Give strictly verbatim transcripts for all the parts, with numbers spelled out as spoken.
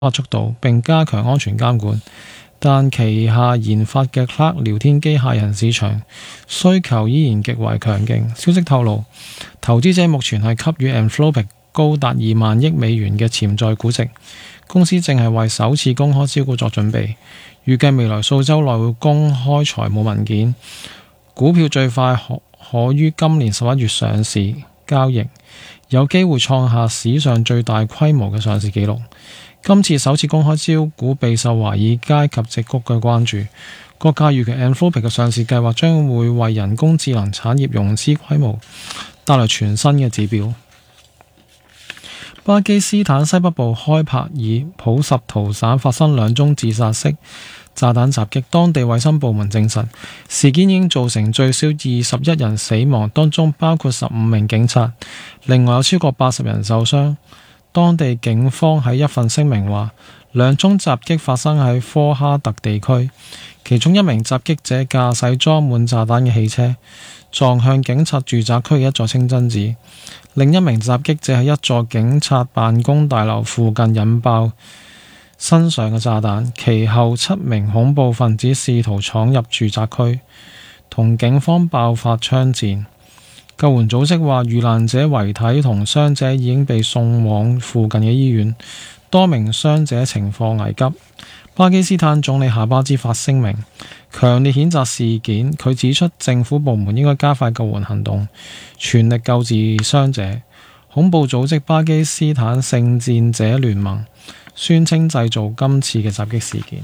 速度並加強安全監管，但旗下研發嘅 Cloud 聊天機械人市場需求依然極為強勁。消息透露，投資者目前係給予 Anthropic 高達二萬億美元嘅潛在估值，公司正係為首次公開招股作準備，預計未來數週內會公開財務文件，股票最快可可於今年十一月上市交易，有機會創下史上最大規模嘅上市紀錄。今次首次公開招股備受華爾街及矽谷嘅關注，各界預期 Anthropic 嘅上市計劃將會為人工智能產業融資規模帶來全新嘅指標。巴基斯坦西北部開帕爾普什圖省發生兩宗自殺式炸彈襲擊，當地衛生部門證實事件已經造成最少二十一人死亡，當中包括十五名警察，另外有超過八十人受傷。當地警方喺一份聲明話，兩宗襲擊發生喺科哈特地區，其中一名襲擊者駕駛裝滿炸彈嘅汽車撞向警察住宅區嘅一座清真寺，另一名襲擊者喺一座警察辦公大樓附近引爆身上嘅炸彈，其後七名恐怖分子試圖闖入住宅區，同警方爆發槍戰。救援組織話，遇難者遺體同傷者已經被送往附近嘅醫院，多名傷者情況危急。巴基斯坦總理夏巴茲發聲明，強烈譴責事件。佢指出，政府部門應該加快救援行動，全力救治傷者。恐怖組織巴基斯坦聖戰者聯盟宣稱製造今次嘅襲擊事件。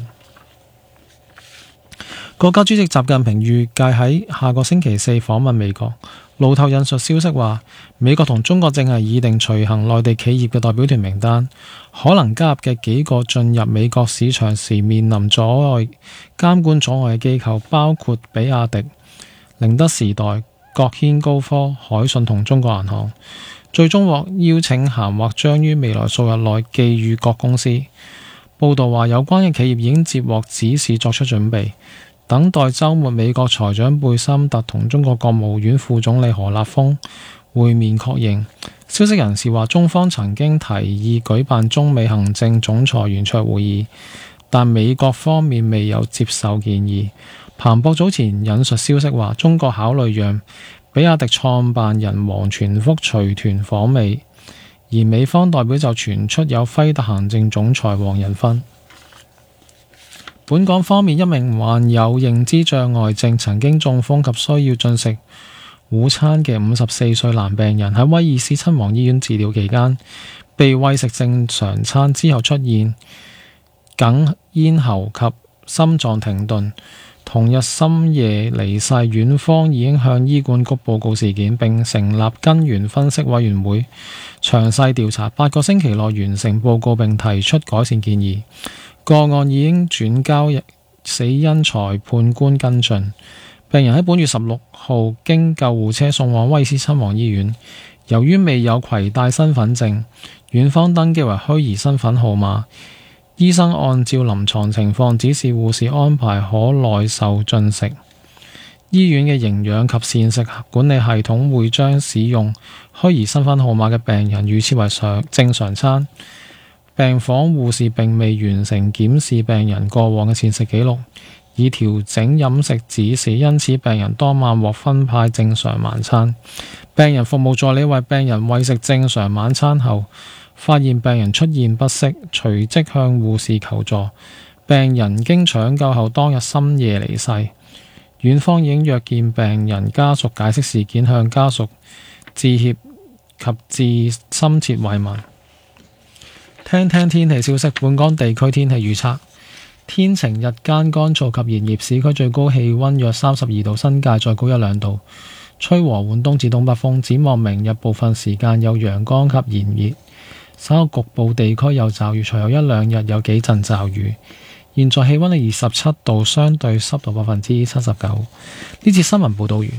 國家主席習近平預計喺下個星期四訪問美國。路透引述消息話，美國同中國正係擬定隨行內地企業嘅代表團名單，可能加入嘅幾個進入美國市場時面臨阻礙監管阻礙嘅機構，包括比亞迪、寧德時代、國軒高科、海信同中國銀行。最終獲邀請函或將於未來數日內寄予各公司。報道話，有關嘅企業已經接獲指示作出準備，等待週末美國財長貝森特同中國國務院副總理何立峰會面確認。消息人士話，中方曾經提議舉辦中美行政總裁圓桌會議，但美國方面未有接受建議。彭博早前引述消息話，中國考慮讓比亞迪創辦人王傳福隨團訪美，而美方代表就傳出有輝達行政總裁黃仁勳。本港方面，一名患有認知障礙症、曾經中風及需要進食午餐嘅五十四歲男病人喺威爾斯親王醫院治療期間，被餵食正常餐之後出現哽咽喉及心臟停頓，同日深夜離世。院方已經向醫管局報告事件，並成立根源分析委員會詳細調查，八個星期內完成報告並提出改善建議。個案已經轉交死因裁判官跟進。病人喺本月十六號經救護車送往威爾斯親王醫院，由於未有攜帶身份證，院方登記為虛擬身份號碼。醫生按照臨床情況指示護士安排可耐受進食。醫院嘅營養及膳食管理系統會將使用虛擬身份號碼嘅病人預設為常正常餐。病房護士並未完成檢視病人過往嘅膳食記錄，以調整飲食指示，因此病人當晚獲分派正常晚餐。病人服務助理為病人餵食正常晚餐後，發現病人出現不適，隨即向護士求助。病人經搶救後當日深夜離世。院方已經約見病人家屬解釋事件，向家屬致歉及致深切慰問。聽聽天氣消息，本港地區天氣預測：天晴，日間乾燥及炎熱，市區最高氣溫約三十二度，新界再高一兩度，吹和緩東至東北風。展望明日部分時間有陽光及炎熱，稍後局部地區有驟雨，隨後一兩日有幾陣驟雨。現在氣溫係二十七度，相對濕度百分之七十九。呢次新聞報道完。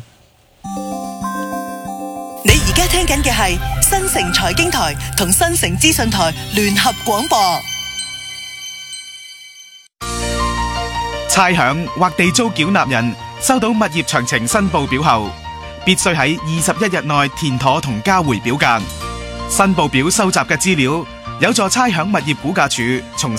你而家聽緊嘅係新城財經台同新城資訊台聯合廣播。 差餉或地租繳納人收到物業詳情申報表後，必須喺二十一日內填妥同交回表格。申報表收集嘅資料有助差餉物業估價署從